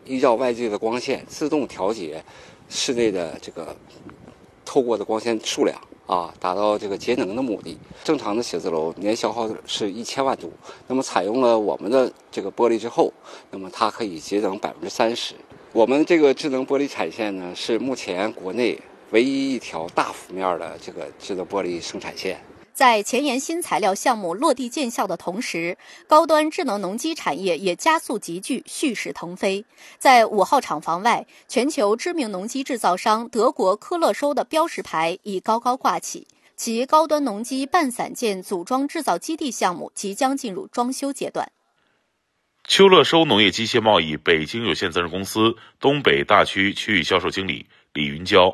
依照外界的光线自动调节室内的这个透过的光线数量达到这个节能的目的。正常的写字楼年消耗是1000万度，那么采用了我们的这个玻璃之后，那么它可以节能30%。我们这个智能玻璃产线呢，是目前国内唯一一条大幅面的这个智能玻璃生产线。 在前沿新材料项目落地见效的同时，高端智能农机产业也加速集聚，蓄势腾飞。在5号厂房外，全球知名农机制造商德国科乐收的标识牌已高高挂起，其高端农机半散件组装制造基地项目即将进入装修阶段。 秋乐收农业机械贸易北京有限责任公司东北大区区域销售经理李云娇。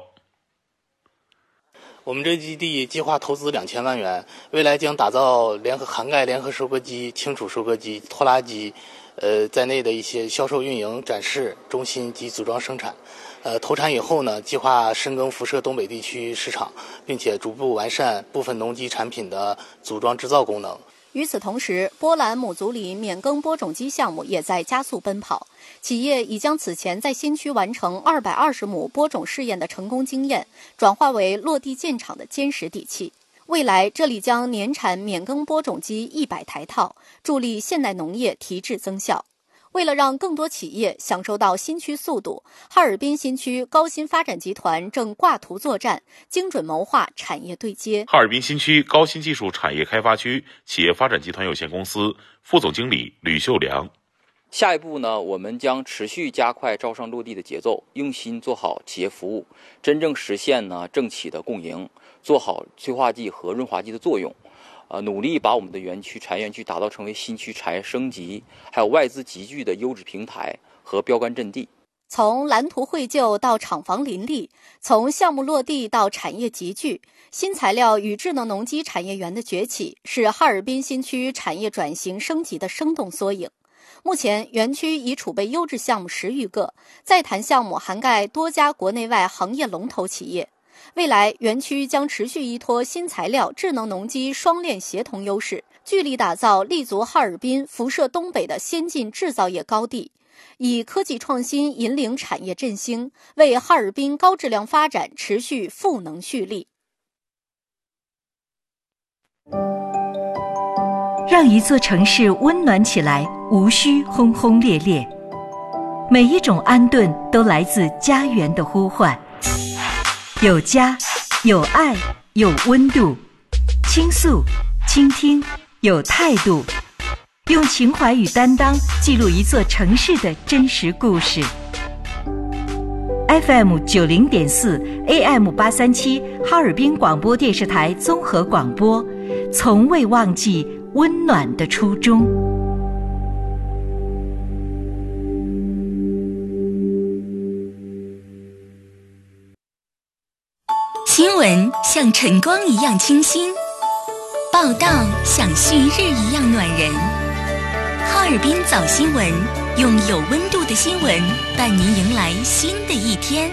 我们这基地计划投资2000万元，未来将打造涵盖联合收割机、轻储收割机、拖拉机，在内的一些销售运营展示中心及组装生产。投产以后呢，计划深耕辐射东北地区市场，并且逐步完善部分农机产品的组装制造功能。 与此同时，波兰姆族里免耕播种机项目也在加速奔跑。企业已将此前在新区完成220亩播种试验的成功经验，转化为落地建厂的坚实底气。未来，这里将年产免耕播种机100台套，助力现代农业提质增效。为了让更多企业享受到新区速度，哈尔滨新区高新发展集团正挂图作战，精准谋划产业对接。 哈尔滨新区高新技术产业开发区企业发展集团有限公司副总经理吕秀良。 下一步呢，我们将持续加快招商落地的节奏，用心做好企业服务，真正实现呢政企的共赢，做好催化剂和润滑剂的作用。努力把我们的产业园区打造成为新区产业升级还有外资集聚的优质平台和标杆阵地。 从蓝图绘就到厂房林立，从项目落地到产业集聚，新材料与智能农机产业园的崛起是哈尔滨新区产业转型升级的生动缩影。目前园区已储备优质项目10余个，在谈项目涵盖多家国内外行业龙头企业。未来园区将持续依托新材料、智能农机双链协同优势，聚力打造立足哈尔滨、辐射东北的先进制造业高地，以科技创新引领产业振兴，为哈尔滨高质量发展持续赋能蓄力。 让一座城市温暖起来，无需轰轰烈烈。每一种安顿都来自家园的呼唤。有家，有爱，有温度，倾诉，倾听，有态度，用情怀与担当记录一座城市的真实故事。FM 90.4 AM 837哈尔滨广播电视台综合广播，从未忘记温暖的初衷。 新闻像晨光一样清新，报道像旭日一样暖人。哈尔滨早新闻，用有温度的新闻伴您迎来新的一天。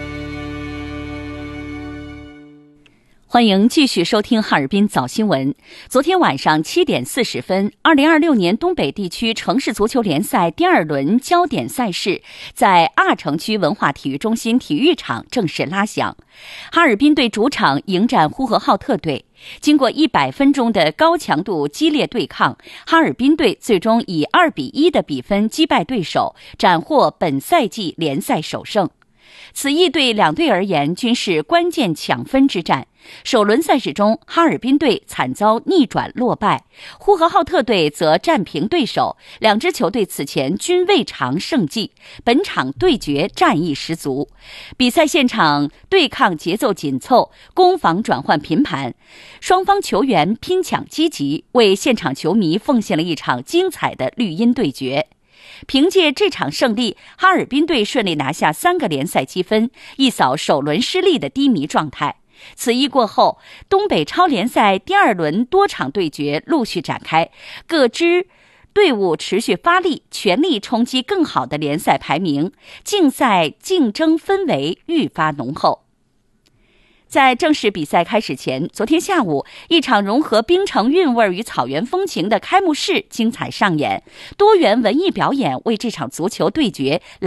欢迎继续收听哈尔滨早新闻。昨天晚上7点40分，2026年东北地区城市足球联赛第2轮焦点赛事在阿城区文化体育中心体育场正式拉响。哈尔滨队主场迎战呼和浩特队。经过100分钟的高强度激烈对抗，哈尔滨队最终以2-1的比分击败对手，斩获本赛季联赛首胜。此役对两队而言均是关键抢分之战。首轮赛事中，哈尔滨队惨遭逆转落败，呼和浩特队则战平对手，两支球队此前均未尝胜绩，本场对决战意十足。比赛现场对抗节奏紧凑，攻防转换频繁，双方球员拼抢积极，为现场球迷奉献了一场精彩的绿茵对决。凭借这场胜利，哈尔滨队顺利拿下3个联赛积分，一扫首轮失利的低迷状态。此役过后，东北超联赛第2轮多场对决陆续展开，各支队伍持续发力，全力冲击更好的联赛排名，竞赛竞争氛围愈发浓厚。在正式比赛开始前，昨天下午，一场融合冰城韵味与草原风情的开幕式精彩上演，多元文艺表演为这场足球对决